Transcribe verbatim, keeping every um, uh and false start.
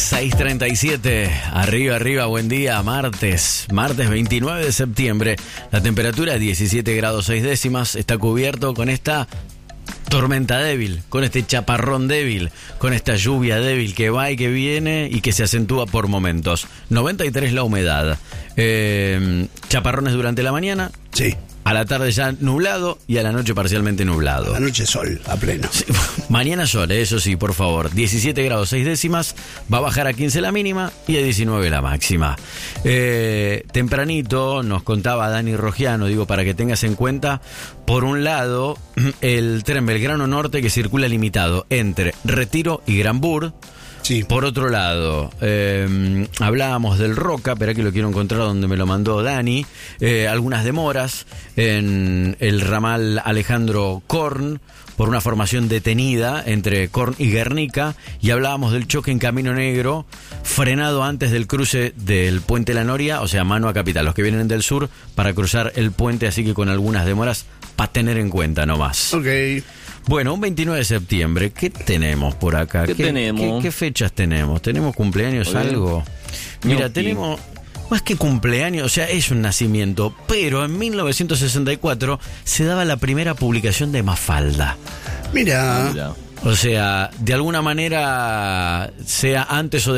seis treinta y siete, arriba, arriba, buen día, martes, martes veintinueve de septiembre, la temperatura diecisiete grados seis décimas, está cubierto con esta tormenta débil, con este chaparrón débil, con esta lluvia débil que va y que viene y que se acentúa por momentos. noventa y tres la humedad, eh, chaparrones durante la mañana. Sí. A la tarde ya nublado y a la noche parcialmente nublado. A la noche sol, a pleno. Sí, mañana sol, eso sí, por favor. diecisiete grados seis décimas, va a bajar a quince la mínima y a diecinueve la máxima. Eh, tempranito nos contaba Dani Rogiano, digo, para que tengas en cuenta, por un lado, el tren Belgrano Norte que circula limitado entre Retiro y Granbur. Sí. Por otro lado, eh, hablábamos del Roca, pero aquí lo quiero encontrar donde me lo mandó Dani. Eh, algunas demoras en el ramal Alejandro Korn por una formación detenida entre Korn y Guernica. Y hablábamos del choque en Camino Negro, frenado antes del cruce del Puente La Noria, o sea, mano a Capital, los que vienen del sur para cruzar el puente, así que con algunas demoras para tener en cuenta nomás. Ok. Bueno, un veintinueve de septiembre, ¿qué tenemos por acá? ¿Qué, ¿Qué tenemos? ¿qué, ¿Qué fechas tenemos? ¿Tenemos cumpleaños, Oye, algo? Mira, no, tenemos más que cumpleaños, o sea, es un nacimiento, pero en mil novecientos sesenta y cuatro se daba la primera publicación de Mafalda. Mira. Mira. O sea, de alguna manera, sea antes o